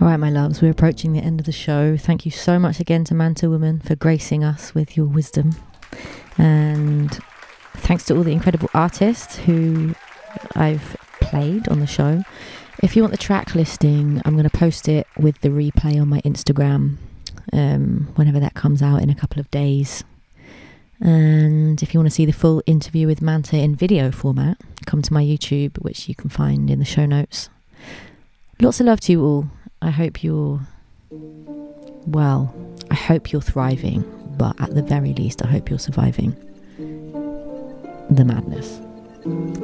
All right, my loves, we're approaching the end of the show. Thank you so much again to Manta Woman for gracing us with your wisdom. And thanks to all the incredible artists who I've played on the show. If you want the track listing, I'm going to post it with the replay on my Instagram whenever that comes out in a couple of days. And if you want to see the full interview with Manta in video format, come to my YouTube, which you can find in the show notes. Lots of love to you all. I hope you're thriving, but at the very least, I hope you're surviving the madness.